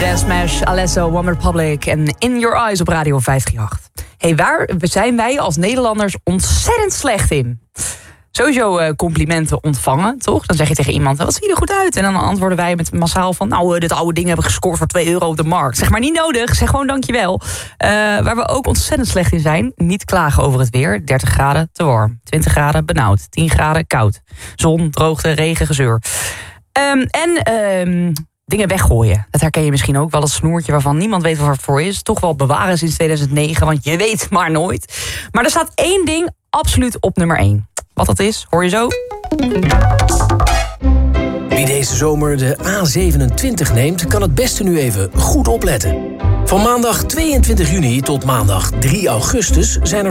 Dance Smash, Alesso, One Republic en In Your Eyes op Radio 538. Hey, waar zijn wij als Nederlanders ontzettend slecht in? Sowieso complimenten ontvangen, toch? Dan zeg je tegen iemand, wat zie je er goed uit? En dan antwoorden wij met massaal van, nou, dit oude ding hebben we gescoord voor €2 op de markt. Zeg maar niet nodig, zeg gewoon dankjewel. Waar we ook ontzettend slecht in zijn, niet klagen over het weer. 30 graden, te warm. 20 graden, benauwd. 10 graden, koud. Zon, droogte, regen, gezeur. Dingen weggooien. Dat herken je misschien ook wel, een snoertje waarvan niemand weet waar het voor is. Toch wel bewaren sinds 2009, want je weet maar nooit. Maar er staat één ding absoluut op nummer 1. Wat dat is, hoor je zo. Wie deze zomer de A27 neemt, kan het beste nu even goed opletten. Van maandag 22 juni tot maandag 3 augustus zijn er